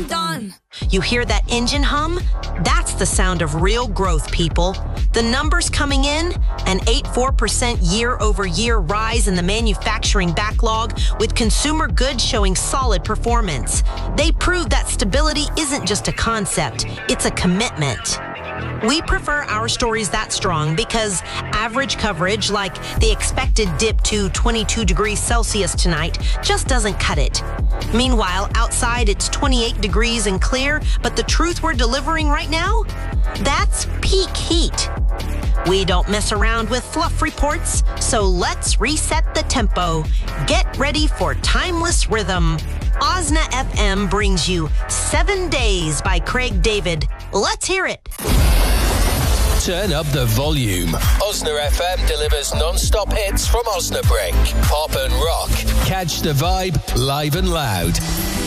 montón. You hear that engine hum? That's the sound of real growth, people. The numbers coming in, an 8.4% year-over-year rise in the manufacturing backlog, with consumer goods showing solid performance. They prove that stability isn't just a concept, it's a commitment. We prefer our stories that strong because average coverage, like the expected dip to 22 degrees Celsius tonight, just doesn't cut it. Meanwhile, outside it's 28 degrees and clear, but the truth we're delivering right now? That's peak heat. We don't mess around with fluff reports, so let's reset the tempo. Get ready for timeless rhythm. Osna FM brings you 7 Days by Craig David. Let's hear it. Turn up the volume. Osna FM delivers non-stop hits from Osnabrück. Pop and rock. Catch the vibe live and loud.